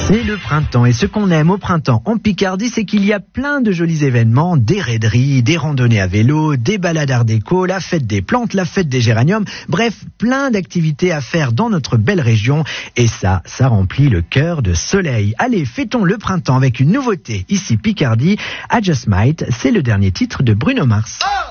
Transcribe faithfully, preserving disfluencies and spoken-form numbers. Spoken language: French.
C'est le printemps et ce qu'on aime au printemps en Picardie, c'est qu'il y a plein de jolis événements, des raideries, des randonnées à vélo, des balades art déco, la fête des plantes, la fête des géraniums, bref, plein d'activités à faire dans notre belle région et ça, ça remplit le cœur de soleil. Allez, fêtons le printemps avec une nouveauté ici Picardie, I Just Might, c'est le dernier titre de Bruno Mars. Oh